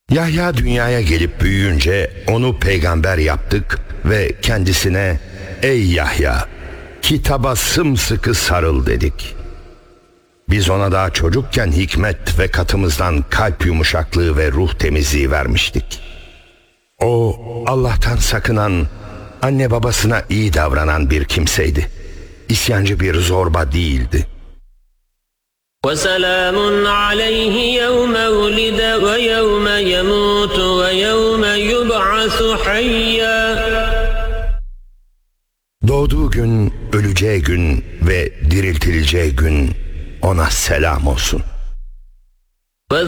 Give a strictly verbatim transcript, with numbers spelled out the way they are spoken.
Yahya dünyaya gelip büyüyünce onu peygamber yaptık ve kendisine "Ey Yahya, kitaba sımsıkı sarıl" dedik. Biz ona daha çocukken hikmet ve katımızdan kalp yumuşaklığı ve ruh temizliği vermiştik. O Allah'tan sakınan, anne babasına iyi davranan bir kimseydi. İsyancı bir zorba değildi. وَسَلَامٌ عَلَيْهِ يَوْمَ وُلِدَ وَيَوْمَ يَمُوتُ وَيَوْمَ يُبْعَثُ حَيًّا. Doğduğu gün, öleceği gün ve diriltileceği gün ona selam olsun.